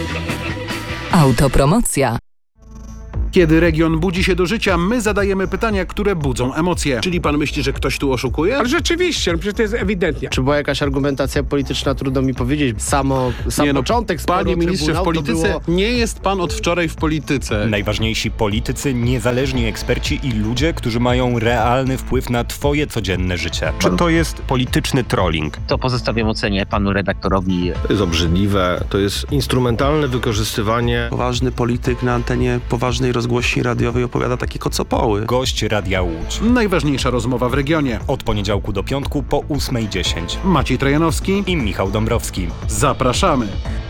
Autopromocja. Kiedy region budzi się do życia, my zadajemy pytania, które budzą emocje. Czyli pan myśli, że ktoś tu oszukuje? Ale rzeczywiście, przecież to jest ewidentnie. Czy była jakaś argumentacja polityczna, trudno mi powiedzieć. Sam początek sporu Panie ministrze, w polityce nie jest pan od wczoraj w polityce. Najważniejsi politycy, niezależni eksperci i ludzie, którzy mają realny wpływ na twoje codzienne życie. Czy to jest polityczny trolling? To pozostawiam ocenie panu redaktorowi. To jest obrzydliwe, to jest instrumentalne wykorzystywanie. Poważny polityk na antenie poważnej rozgłośni radiowej opowiada takie kocopoły. Gość Radia Łódź. Najważniejsza rozmowa w regionie. Od poniedziałku do piątku po 8:10. Maciej Trojanowski I Michał Dąbrowski. Zapraszamy.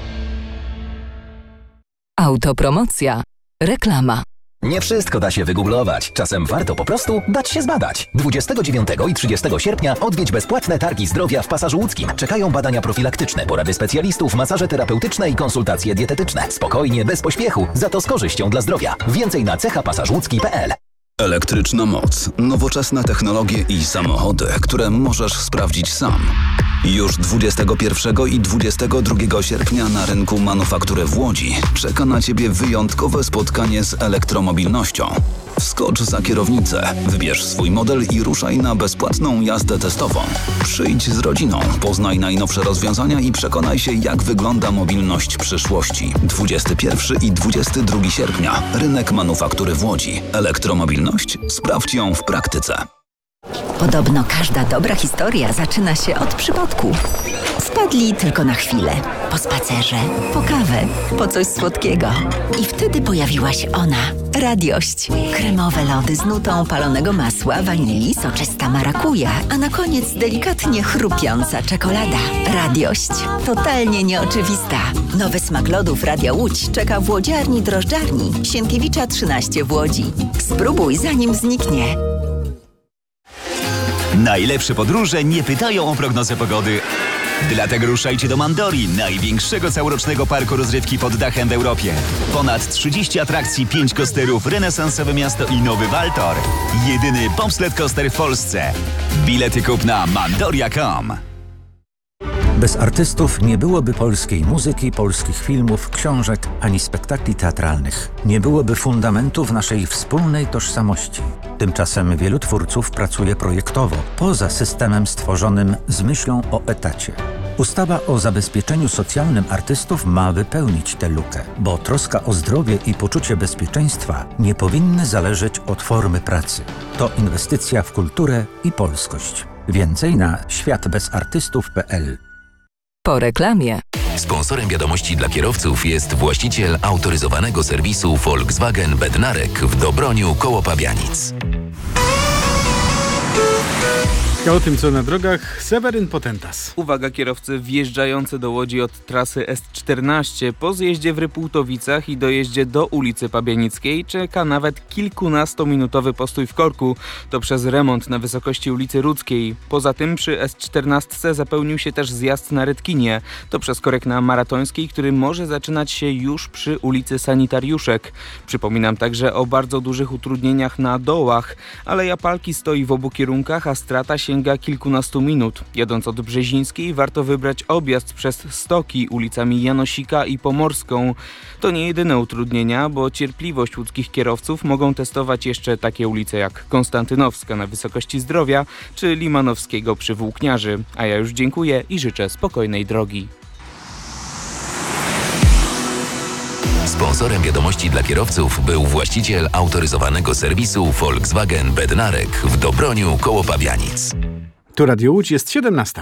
Autopromocja. Reklama. Nie wszystko da się wygooglować. Czasem warto po prostu dać się zbadać. 29 i 30 sierpnia odwiedź bezpłatne targi zdrowia w Pasażu Łódzkim. Czekają badania profilaktyczne, porady specjalistów, masaże terapeutyczne i konsultacje dietetyczne. Spokojnie, bez pośpiechu, za to z korzyścią dla zdrowia. Więcej na cechapasażłódzki.pl. Elektryczna moc, nowoczesne technologie i samochody, które możesz sprawdzić sam. Już 21 i 22 sierpnia na rynku manufaktury w Łodzi czeka na Ciebie wyjątkowe spotkanie z elektromobilnością. Wskocz za kierownicę, wybierz swój model i ruszaj na bezpłatną jazdę testową. Przyjdź z rodziną, poznaj najnowsze rozwiązania i przekonaj się, jak wygląda mobilność przyszłości. 21 i 22 sierpnia. Rynek manufaktury w Łodzi. Elektromobilność? Sprawdź ją w praktyce. Podobno każda dobra historia zaczyna się od przypadku. Wpadli tylko na chwilę. Po spacerze, po kawę, po coś słodkiego. I wtedy pojawiła się ona. Radiość. Kremowe lody z nutą palonego masła, wanilii, soczysta marakuja, a na koniec delikatnie chrupiąca czekolada. Radiość. Totalnie nieoczywista. Nowy smak lodów Radia Łódź czeka w łodziarni drożdżarni Sienkiewicza 13 w Łodzi. Spróbuj, zanim zniknie. Najlepsze podróże nie pytają o prognozę pogody. Dlatego ruszajcie do Mandori, największego całorocznego parku rozrywki pod dachem w Europie. Ponad 30 atrakcji, 5 coasterów, renesansowe miasto i nowy Waltor. Jedyny bobsled coaster w Polsce. Bilety kup na mandoria.com. Bez artystów nie byłoby polskiej muzyki, polskich filmów, książek ani spektakli teatralnych. Nie byłoby fundamentów naszej wspólnej tożsamości. Tymczasem wielu twórców pracuje projektowo, poza systemem stworzonym z myślą o etacie. Ustawa o zabezpieczeniu socjalnym artystów ma wypełnić tę lukę, bo troska o zdrowie i poczucie bezpieczeństwa nie powinny zależeć od formy pracy. To inwestycja w kulturę i polskość. Więcej na światbezartystów.pl. Po reklamie. Sponsorem wiadomości dla kierowców jest właściciel autoryzowanego serwisu Volkswagen Bednarek w Dobroniu koło Pabianic. O tym, co na drogach, Seweryn Potentas. Uwaga kierowcy wjeżdżający do Łodzi od trasy S14. Po zjeździe w Rypłtowicach i dojeździe do ulicy Pabianickiej czeka nawet kilkunastominutowy postój w korku. To przez remont na wysokości ulicy Rudzkiej. Poza tym przy S14 zapełnił się też zjazd na Redkinie. To przez korek na Maratońskiej, który może zaczynać się już przy ulicy Sanitariuszek. Przypominam także o bardzo dużych utrudnieniach na dołach. Aleja Palki stoi w obu kierunkach, a strata sięga kilkunastu minut. Jadąc od Brzezińskiej warto wybrać objazd przez Stoki ulicami Janosika i Pomorską. To nie jedyne utrudnienia, bo cierpliwość łódzkich kierowców mogą testować jeszcze takie ulice jak Konstantynowska na wysokości Zdrowia czy Limanowskiego przy Włókniarzy. A ja już dziękuję i życzę spokojnej drogi. Sponsorem wiadomości dla kierowców był właściciel autoryzowanego serwisu Volkswagen Bednarek w Dobroniu koło Pabianic. Tu Radio Łódź, jest 17.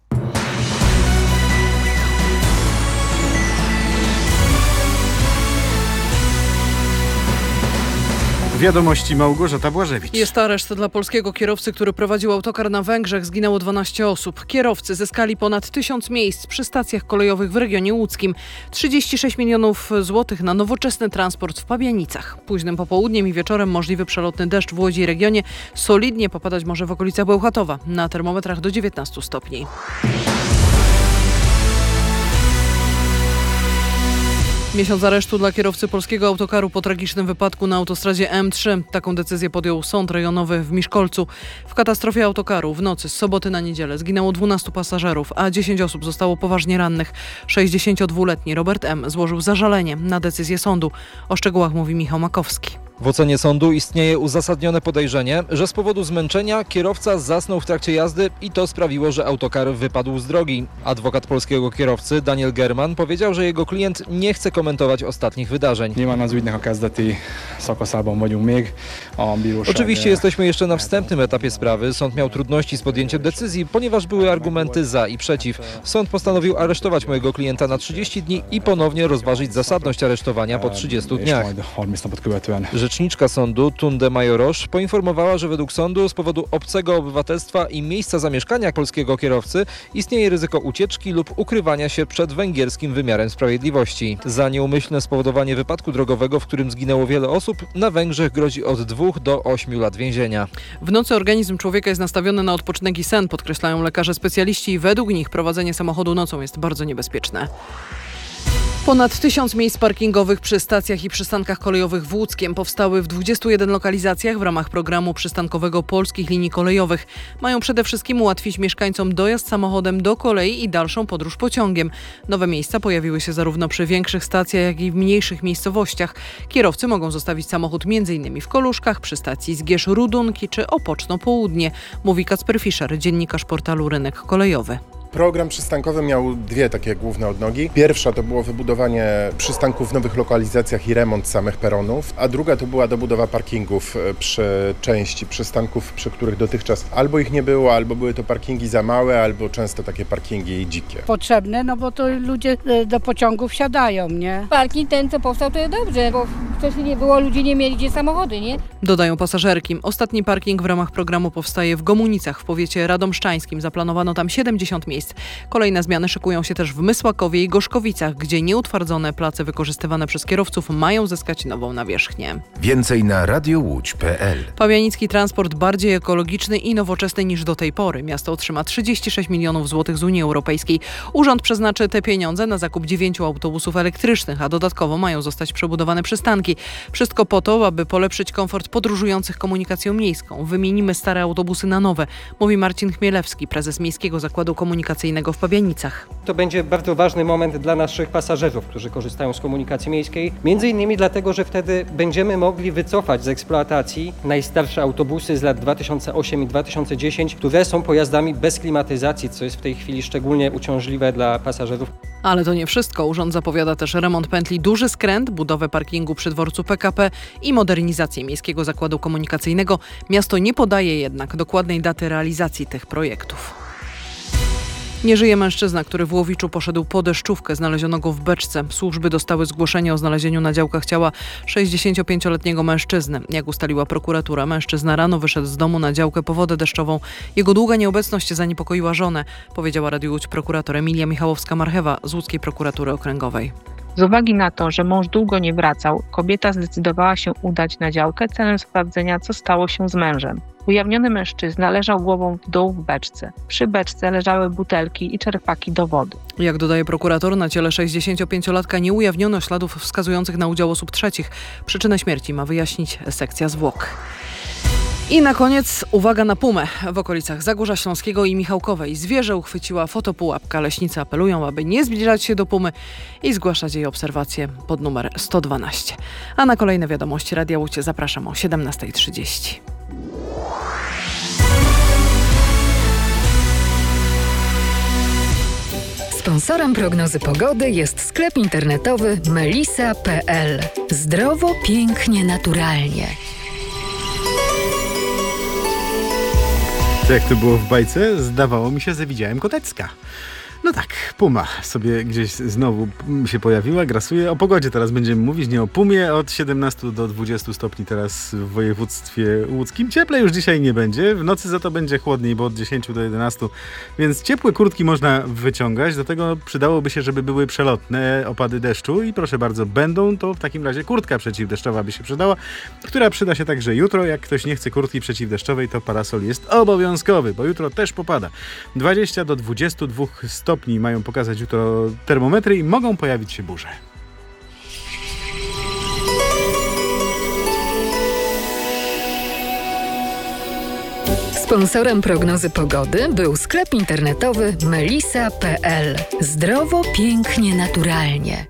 Wiadomości Małgorzata Błażewicz. Jest areszt dla polskiego kierowcy, który prowadził autokar na Węgrzech. Zginęło 12 osób. Kierowcy zyskali ponad 1000 miejsc przy stacjach kolejowych w regionie łódzkim. 36 milionów złotych na nowoczesny transport w Pabianicach. Późnym popołudniem i wieczorem możliwy przelotny deszcz w Łodzi i regionie. Solidnie popadać może w okolicach Bełchatowa. Na termometrach do 19 stopni. Miesiąc aresztu dla kierowcy polskiego autokaru po tragicznym wypadku na autostradzie M3. Taką decyzję podjął Sąd Rejonowy w Miszkolcu. W katastrofie autokaru w nocy z soboty na niedzielę zginęło 12 pasażerów, a 10 osób zostało poważnie rannych. 62-letni Robert M. złożył zażalenie na decyzję sądu. O szczegółach mówi Michał Makowski. W ocenie sądu istnieje uzasadnione podejrzenie, że z powodu zmęczenia kierowca zasnął w trakcie jazdy i to sprawiło, że autokar wypadł z drogi. Adwokat polskiego kierowcy Daniel German powiedział, że jego klient nie chce komentować ostatnich wydarzeń. Oczywiście jesteśmy jeszcze na wstępnym etapie sprawy. Sąd miał trudności z podjęciem decyzji, ponieważ były argumenty za i przeciw. Sąd postanowił aresztować mojego klienta na 30 dni i ponownie rozważyć zasadność aresztowania po 30 dniach. Rzeczniczka sądu Tunde Majorosz poinformowała, że według sądu z powodu obcego obywatelstwa i miejsca zamieszkania polskiego kierowcy istnieje ryzyko ucieczki lub ukrywania się przed węgierskim wymiarem sprawiedliwości. Za nieumyślne spowodowanie wypadku drogowego, w którym zginęło wiele osób, na Węgrzech grozi od 2 do 8 lat więzienia. W nocy organizm człowieka jest nastawiony na odpoczynek i sen, podkreślają lekarze specjaliści i według nich prowadzenie samochodu nocą jest bardzo niebezpieczne. Ponad 1000 miejsc parkingowych przy stacjach i przystankach kolejowych w Łódzkiem powstały w 21 lokalizacjach w ramach programu przystankowego Polskich Linii Kolejowych. Mają przede wszystkim ułatwić mieszkańcom dojazd samochodem do kolei i dalszą podróż pociągiem. Nowe miejsca pojawiły się zarówno przy większych stacjach, jak i w mniejszych miejscowościach. Kierowcy mogą zostawić samochód m.in. w Koluszkach, przy stacji Zgierz-Rudunki czy Opoczno Południe, mówi Kacper Fischer, dziennikarz portalu Rynek Kolejowy. Program przystankowy miał dwie takie główne odnogi. Pierwsza to było wybudowanie przystanków w nowych lokalizacjach i remont samych peronów, a druga to była dobudowa parkingów przy części przystanków, przy których dotychczas albo ich nie było, albo były to parkingi za małe, albo często takie parkingi dzikie. Potrzebne, no bo to ludzie do pociągów siadają, nie? Parking ten, co powstał, to jest dobrze, bo wcześniej nie było, ludzie nie mieli gdzie samochody, nie? Dodają pasażerki. Ostatni parking w ramach programu powstaje w Gomunicach w powiecie radomszczańskim. Zaplanowano tam 70 miejsc. Kolejne zmiany szykują się też w Mysłakowie i Gorzkowicach, gdzie nieutwardzone place wykorzystywane przez kierowców mają zyskać nową nawierzchnię. Więcej na radiołódź.pl. Pabianicki transport bardziej ekologiczny i nowoczesny niż do tej pory. Miasto otrzyma 36 milionów złotych z Unii Europejskiej. Urząd przeznaczy te pieniądze na zakup 9 autobusów elektrycznych, a dodatkowo mają zostać przebudowane przystanki. Wszystko po to, aby polepszyć komfort podróżujących komunikacją miejską. Wymienimy stare autobusy na nowe, mówi Marcin Chmielewski, prezes Miejskiego Zakładu Komunikacyjnego w Pabianicach. To będzie bardzo ważny moment dla naszych pasażerów, którzy korzystają z komunikacji miejskiej. Między innymi dlatego, że wtedy będziemy mogli wycofać z eksploatacji najstarsze autobusy z lat 2008 i 2010, które są pojazdami bez klimatyzacji, co jest w tej chwili szczególnie uciążliwe dla pasażerów. Ale to nie wszystko. Urząd zapowiada też remont pętli Duży Skręt, budowę parkingu przy dworcu PKP i modernizację Miejskiego Zakładu Komunikacyjnego. Miasto nie podaje jednak dokładnej daty realizacji tych projektów. Nie żyje mężczyzna, który w Łowiczu poszedł po deszczówkę. Znaleziono go w beczce. Służby dostały zgłoszenie o znalezieniu na działkach ciała 65-letniego mężczyzny. Jak ustaliła prokuratura, mężczyzna rano wyszedł z domu na działkę po wodę deszczową. Jego długa nieobecność zaniepokoiła żonę, powiedziała Radiu Łódź prokurator Emilia Michałowska-Marchewa z Łódzkiej Prokuratury Okręgowej. Z uwagi na to, że mąż długo nie wracał, kobieta zdecydowała się udać na działkę celem sprawdzenia, co stało się z mężem. Ujawniony mężczyzna leżał głową w dół w beczce. Przy beczce leżały butelki i czerpaki do wody. Jak dodaje prokurator, na ciele 65-latka nie ujawniono śladów wskazujących na udział osób trzecich. Przyczynę śmierci ma wyjaśnić sekcja zwłok. I na koniec uwaga na pumę. W okolicach Zagórza Śląskiego i Michałkowej zwierzę uchwyciła fotopułapka. Leśnicy apelują, aby nie zbliżać się do pumy i zgłaszać jej obserwacje pod numer 112. A na kolejne wiadomości Radia Łódź zapraszam o 17:30. Sponsorem prognozy pogody jest sklep internetowy melisa.pl. Zdrowo, pięknie, naturalnie. To jak to było w bajce, zdawało mi się, że widziałem Kotecka. No tak, puma sobie gdzieś znowu się pojawiła, grasuje. O pogodzie teraz będziemy mówić, nie o pumie. Od 17 do 20 stopni teraz w województwie łódzkim. Cieplej już dzisiaj nie będzie, w nocy za to będzie chłodniej, bo od 10 do 11. Więc ciepłe kurtki można wyciągać, do tego przydałoby się, żeby były przelotne opady deszczu i proszę bardzo, będą, to w takim razie kurtka przeciwdeszczowa by się przydała, która przyda się także jutro. Jak ktoś nie chce kurtki przeciwdeszczowej, to parasol jest obowiązkowy, bo jutro też popada. 20 do 22 stopni mają pokazać jutro termometry i mogą pojawić się burze. Sponsorem prognozy pogody był sklep internetowy melisa.pl. Zdrowo, pięknie, naturalnie.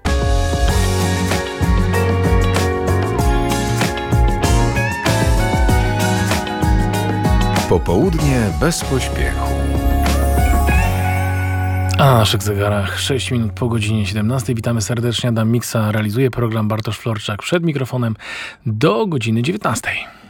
Popołudnie bez pośpiechu. A na naszych zegarach 6 minut po godzinie 17. Witamy serdecznie. Adam Miksa realizuje program, Bartosz Florczak przed mikrofonem do godziny 19.